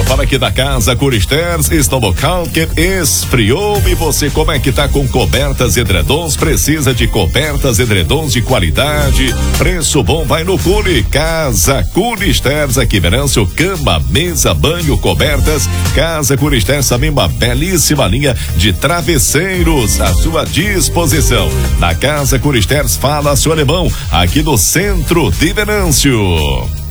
fala aqui da Casa Curisters, Snowballcalker esfriou. E você, como é que tá com cobertas, edredons? Precisa de cobertas, edredons de qualidade, preço bom, vai no Curi. Casa Curisters, aqui Venâncio, cama, mesa, banho, cobertas. Casa Curisters também uma belíssima linha de travesseiros à sua disposição. Na Casa Curisters, fala seu alemão, aqui no centro de Venâncio.